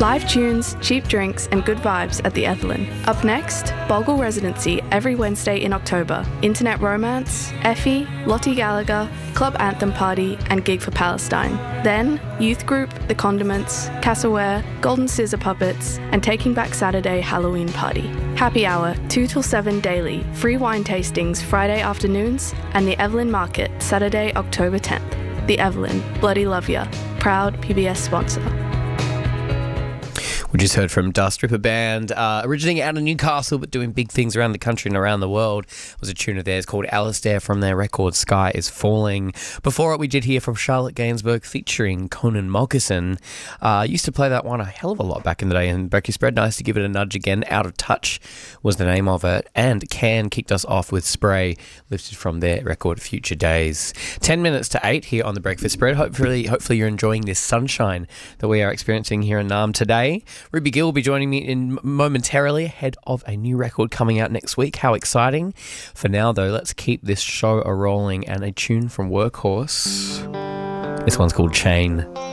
Live tunes, cheap drinks and good vibes at the Evelyn. Up next, Bogle Residency every Wednesday in October. Internet Romance, Effie, Lottie Gallagher, Club Anthem Party and Gig for Palestine. Then, Youth Group, The Condiments, Cassaware, Golden Scissor Puppets and Taking Back Saturday Halloween Party. Happy Hour, 2 till 7 daily. Free wine tastings Friday afternoons and the Evelyn Market Saturday, October 10th. The Evelyn, Bloody Love Ya. Proud PBS sponsor. We just heard from Dust Ripper Band, originating out of Newcastle but doing big things around the country and around the world. It was a tune of theirs called Alistair from their record Sky is Falling. Before it, we did hear from Charlotte Gainsbourg featuring Conan Moccasin. Used to play that one a hell of a lot back in the day in Brekkie Spread. Nice to give it a nudge again. Out of Touch was the name of it. And Can kicked us off with Spray, lifted from their record Future Days. 10 minutes to 8 here on the Breakfast Spread. Hopefully you're enjoying this sunshine that we are experiencing here in Naarm today. Ruby Gill will be joining me momentarily ahead of a new record coming out next week. How exciting. For now, though, let's keep this show a-rolling and a tune from Workhorse. This one's called Chain.